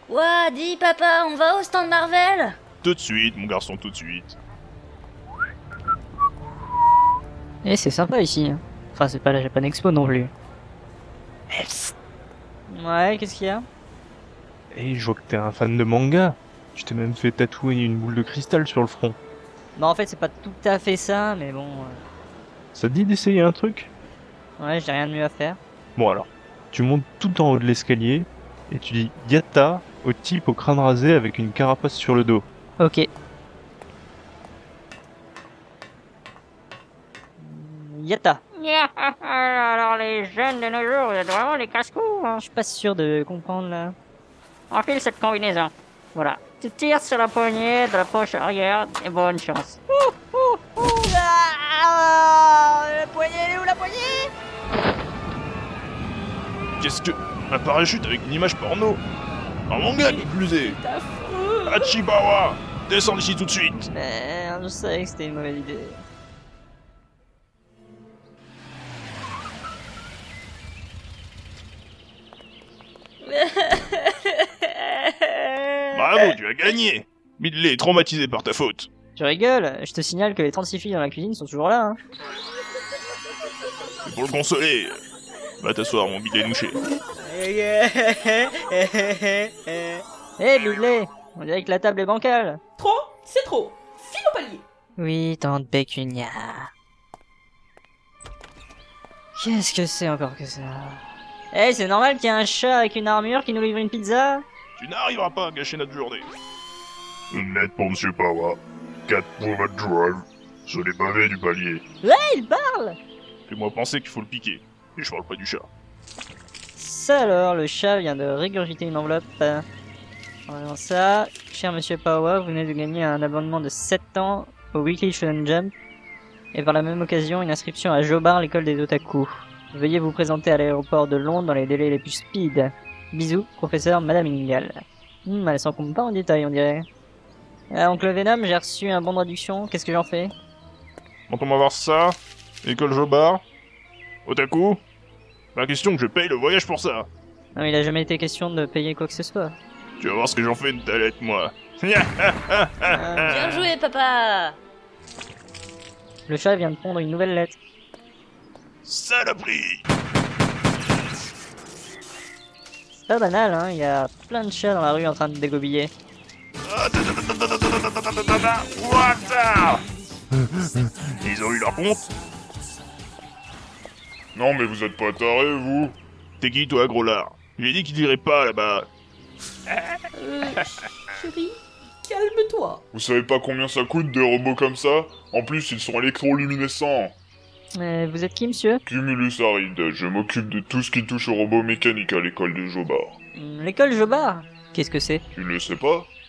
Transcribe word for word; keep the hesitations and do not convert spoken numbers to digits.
Ouah, dis papa, on va au stand Marvel? Tout de suite, mon garçon, tout de suite. Eh, c'est sympa ici. Enfin, c'est pas la Japan Expo non plus. Ouais, qu'est-ce qu'il y a? Et je vois que t'es un fan de manga. Tu t'es même fait tatouer une boule de cristal sur le front. Bah en fait, c'est pas tout à fait ça, mais bon... euh, Ça te dit d'essayer un truc? Ouais, j'ai rien de mieux à faire. Bon alors, tu montes tout en haut de l'escalier et tu dis Yatta au type au crâne rasé avec une carapace sur le dos. Ok. Yatta. Alors les jeunes de nos jours, vous êtes vraiment des casse-cou, hein. Je suis pas sûr de comprendre là. Enfile cette combinaison. Voilà. Tu tires sur la poignée de la poche arrière et bonne chance. Ah, la poignée, elle est où la poignée? Qu'est-ce que... Un parachute avec une image porno? Un manga qui plus est. Hachibawa, descends d'ici tout de suite. Merde, je savais que c'était une mauvaise idée. Bravo, tu as gagné. Midley est traumatisé par ta faute. Tu rigoles? Je te signale que les trente-six filles dans la cuisine sont toujours là, hein. Et pour le consoler, va t'asseoir, mon Midley nouché. Eh, Bidley, on dirait que la table est bancale. Trop, c'est trop. File au palier. Oui, tante Pécunia. Qu'est-ce que c'est encore que ça? Eh, c'est normal qu'il y ait un chat avec une armure qui nous livre une pizza? Tu n'arriveras pas à gâcher notre journée. Une lettre pour Monsieur Pawa. quatre pour votre drive. Sur les pavés du palier. Ouais, il parle! Fais-moi penser qu'il faut le piquer. Et je parle pas du chat. Ça alors, le chat vient de régurgiter une enveloppe. Voyons ça. Cher Monsieur Pawa, vous venez de gagner un abonnement de sept ans au Weekly Shonen Jump. Et par la même occasion, une inscription à Jobar, l'école des otaku. Veuillez vous présenter à l'aéroport de Londres dans les délais les plus speed. Bisous, professeur Madame Ingal. Hmm, elle s'encombre pas en détail, on dirait. Ah, oncle Venom, j'ai reçu un bon de réduction, qu'est-ce que j'en fais? Quand on va voir ça, école Jobar, Otaku, pas question que je paye le voyage pour ça. Non, il a jamais été question de payer quoi que ce soit. Tu vas voir ce que j'en fais de ta lettre, moi. Ah, Bien joué papa. le chat vient de pondre une nouvelle lettre. Saloperie. C'est pas banal, hein, il y a plein de chats dans la rue en train de dégobiller. What the... Ils ont eu leur compte. Non mais vous êtes pas tarés, vous? T'es qui, toi, gros lard? J'ai dit qu'il irait pas, là-bas. Euh, chérie, calme-toi. Vous savez pas combien ça coûte des robots comme ça? En plus, ils sont électroluminescents. Euh, vous êtes qui, monsieur? Cumulus Aride, je m'occupe de tout ce qui touche aux robots mécaniques à l'école de Jobar. Hmm, L'école Jobar? Qu'est-ce que c'est? Tu le sais pas?